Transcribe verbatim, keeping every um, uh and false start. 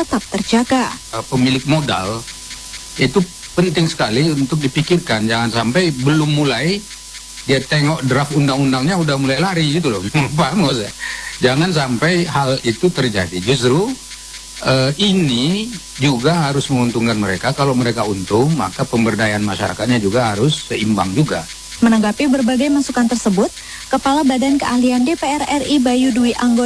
tetap terjaga. Pemilik modal itu penting sekali untuk dipikirkan, jangan sampai belum mulai dia tengok draft undang-undangnya udah mulai lari gitu loh. Paham nggak saya? Jangan sampai hal itu terjadi. Justru uh, ini juga harus menguntungkan mereka. Kalau mereka untung, maka pemberdayaan masyarakatnya juga harus seimbang juga. Menanggapi berbagai masukan tersebut, Kepala Badan Keahlian D P R R I Bayu Dwi Anggono